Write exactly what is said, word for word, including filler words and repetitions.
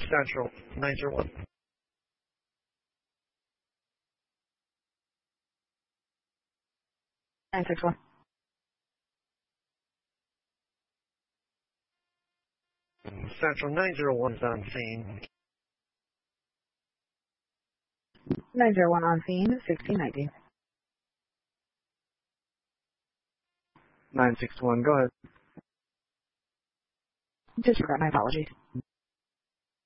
Central, nine zero one. nine six one. Central, nine zero one is on scene. nine zero one on scene, sixteen nineteen. nine six one, go ahead. Disregard, my apologies.